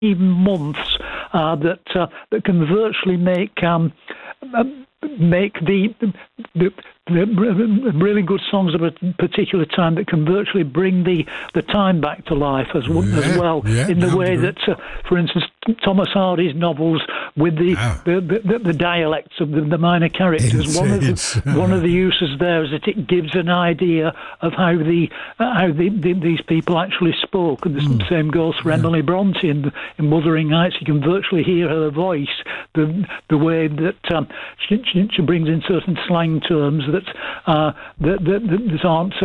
even months that can virtually make the really good songs of a particular time that can virtually bring the time back to life as well in the way that, for instance, Thomas Hardy's novels with the dialects of the minor characters. One of the uses there is that it gives an idea of how these people actually spoke, and the same goes for Emily Bronte in Wuthering Heights. You can virtually hear her voice, the way that she brings in certain slang terms that aren't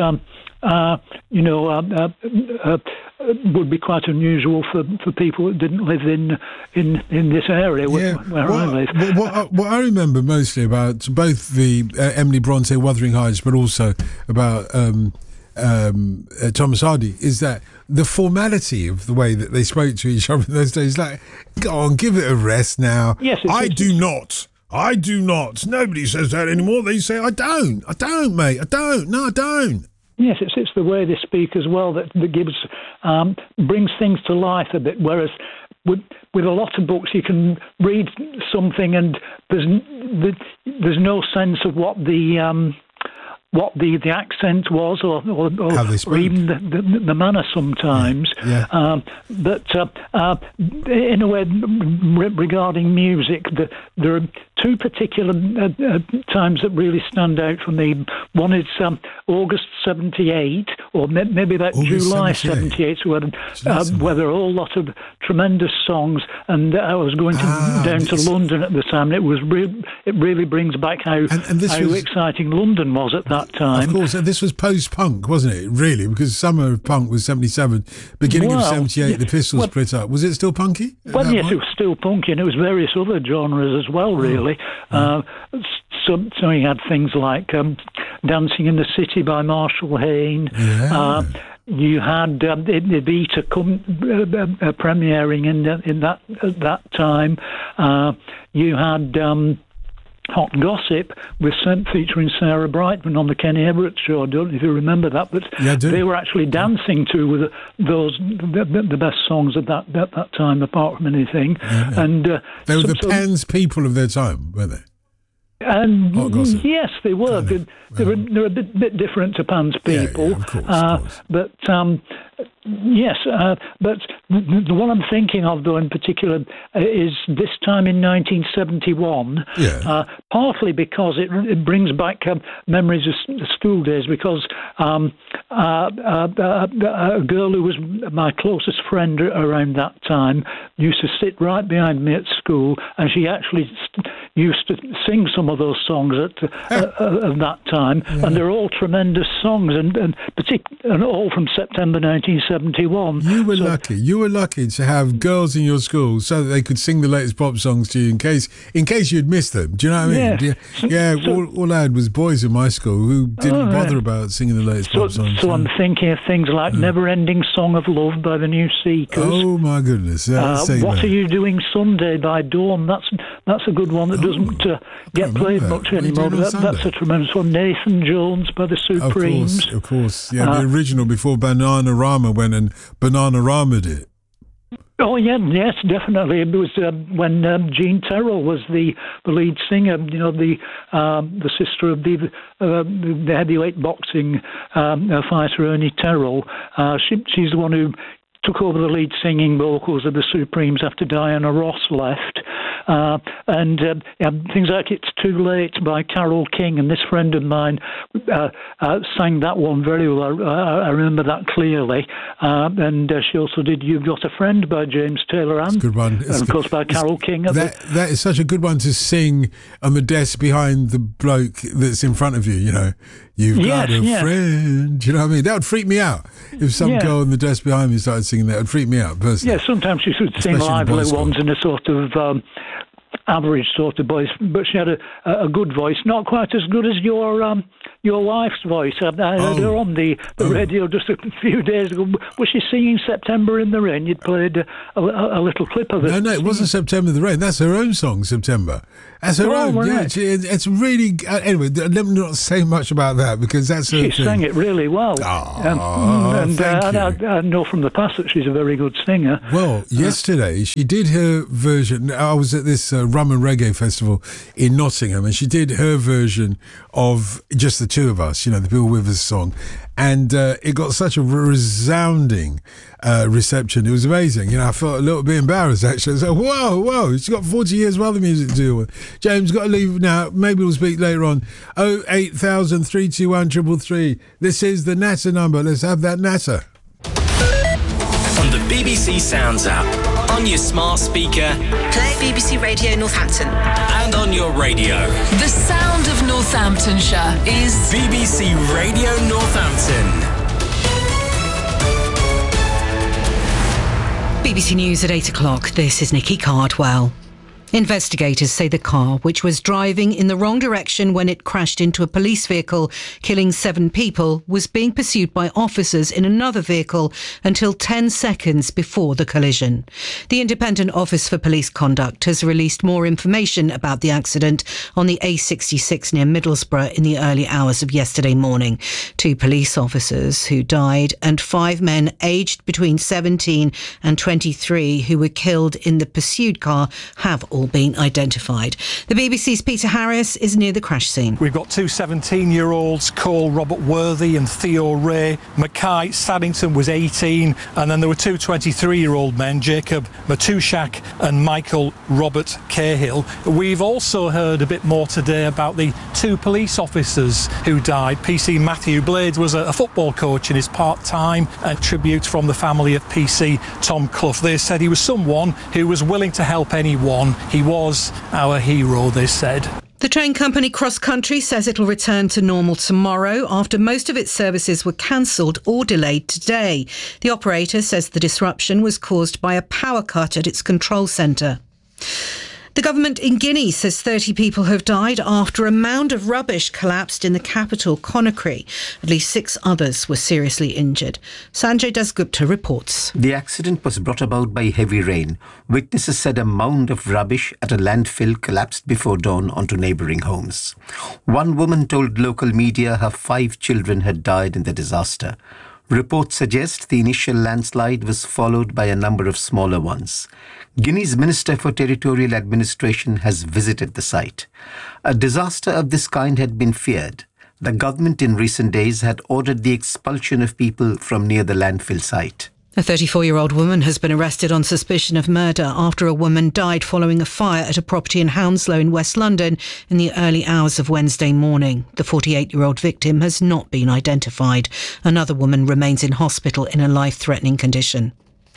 would be quite unusual for people that didn't live in this area where I live. What I remember mostly about both the Emily Bronte, Wuthering Heights, but also about Thomas Hardy is that the formality of the way that they spoke to each other in those days, like, go on, give it a rest now. Yes, I do not. Nobody says that anymore. They say, I don't, mate. I don't. No, I don't. Yes, it's the way they speak as well that gives brings things to life a bit. Whereas with a lot of books, you can read something and there's no sense of what the accent was, or even the manner sometimes. But in a way, regarding music, there are two particular times that really stand out for me. One is August 78, or maybe about July 78, where there are a whole lot of tremendous songs. And I was going down to London at the time, and it really brings back how exciting London was at that time. Of course, and this was post-punk, wasn't it? Really, because summer of punk was 77, beginning of 78, the Pistols split up. Was it still punky? Well, yes, it was still punky, and it was various other genres as well, really. So you had things like Dancing in the City by Marshall Hayne. You had Evita premiering in that time. You had Hot Gossip featuring Sarah Brightman on the Kenny Everett show. I don't know if you remember that, but they were actually dancing to the best songs of that time, apart from anything. And they were the Pan's people of their time, weren't they? Yes, they were. They're a bit different to Pan's people. Of course. But yes, but the one I'm thinking of, though, in particular, is this time in 1971. Partly because it brings back memories of school days. Because a girl who was my closest friend around that time used to sit right behind me at school, and she actually used to sing some of those songs of that time, and they're all tremendous songs, and all from September 1971. You were lucky to have girls in your school so that they could sing the latest pop songs to you in case you'd missed them. Do you know what I mean? All I had was boys in my school who didn't bother about singing the latest pop songs. So I'm thinking of things like Never Ending Song of Love by the New Seekers. Oh my goodness. What Are You Doing Sunday by Dawn? That's a good one that doesn't get played much anymore. That's a tremendous one. Nathan Jones by the Supremes. Of course. Yeah, the original before Bananarama went and Bananarama it. Oh yes, definitely. It was when Jean Terrell was the lead singer. You know, the sister of the heavyweight boxing fighter Ernie Terrell. She's the one who took over the lead singing vocals of the Supremes after Diana Ross left. And things like It's Too Late by Carole King, and this friend of mine sang that one very well. I remember that clearly. And she also did You've Got a Friend by James Taylor Anderson. Good one. And of course by Carole King. That is such a good one to sing on the desk behind the bloke that's in front of you, you know. You've got a friend. Do you know what I mean? That would freak me out. If some girl on the desk behind me started singing that, it would freak me out personally. Yeah, sometimes she should sing lively ones in a sort of average sort of voice, but she had a good voice, not quite as good as your wife's voice. I heard her on the radio just a few days ago. Was she singing September in the Rain? You'd played a little clip of it. No, it wasn't September in the Rain. That's her own song, September. That's her own. Right. Yeah, it's really... Anyway, let me not say much about that, because that's her She sang it really well. Thank you. I know from the past that she's a very good singer. Well, yesterday she did her version. I was at this Rum and Reggae festival in Nottingham, and she did her version of Just the Two of Us, the Bill Withers song. And it got such a resounding reception. It was amazing. I felt a little bit embarrassed, actually. I said, whoa, she's got 40 years of other music to do with. James, got to leave now. Maybe we'll speak later on. 08000 321 333. This is the Natter number. Let's have that Natter. On the BBC Sounds app, on your smart speaker, play BBC Radio Northampton, and on your radio. The sound of Northamptonshire is BBC Radio Northampton. BBC News at 8 o'clock. This is Nikki Cardwell. Investigators say the car, which was driving in the wrong direction when it crashed into a police vehicle, killing 7 people, was being pursued by officers in another vehicle until 10 seconds before the collision. The Independent Office for Police Conduct has released more information about the accident on the A66 near Middlesbrough in the early hours of yesterday morning. 2 police officers who died and 5 men aged between 17 and 23 who were killed in the pursued car have all been identified. The BBC's Peter Harris is near the crash scene. We've got 2 17-year-olds, Cole Robert Worthy and Theo Ray. Mackay Saddington was 18, and then there were 2 23-year-old men, Jacob Matushak and Michael Robert Cahill. We've also heard a bit more today about the 2 police officers who died. PC Matthew Blades was a football coach in his part-time, and tribute from the family of PC Tom Clough. They said he was someone who was willing to help anyone. He was our hero, they said. The train company Cross Country says it'll return to normal tomorrow after most of its services were cancelled or delayed today. The operator says the disruption was caused by a power cut at its control centre. The government in Guinea says 30 people have died after a mound of rubbish collapsed in the capital, Conakry. At least 6 others were seriously injured. Sanjay Dasgupta reports. The accident was brought about by heavy rain. Witnesses said a mound of rubbish at a landfill collapsed before dawn onto neighbouring homes. One woman told local media her 5 children had died in the disaster. Reports suggest the initial landslide was followed by a number of smaller ones. Guinea's Minister for Territorial Administration has visited the site. A disaster of this kind had been feared. The government in recent days had ordered the expulsion of people from near the landfill site. A 34-year-old woman has been arrested on suspicion of murder after a woman died following a fire at a property in Hounslow in West London in the early hours of Wednesday morning. The 48-year-old victim has not been identified. Another woman remains in hospital in a life-threatening condition.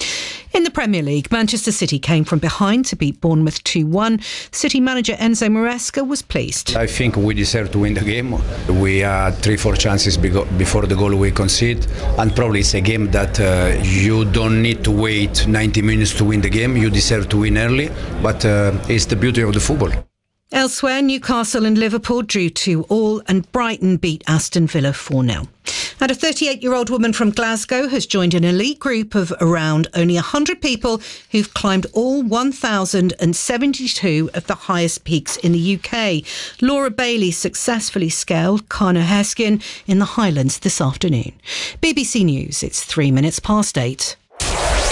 In the Premier League, Manchester City came from behind to beat Bournemouth 2-1. City manager Enzo Maresca was pleased. I think we deserve to win the game. We had 3-4 chances before the goal we concede, and probably it's a game that you don't need to wait 90 minutes to win the game. You deserve to win early, but it's the beauty of the football. Elsewhere, Newcastle and Liverpool drew 2-2 and Brighton beat Aston Villa 4-0. And a 38-year-old woman from Glasgow has joined an elite group of around only 100 people who've climbed all 1,072 of the highest peaks in the UK. Laura Bailey successfully scaled Carnoheskin in the Highlands this afternoon. BBC News, it's 8:03.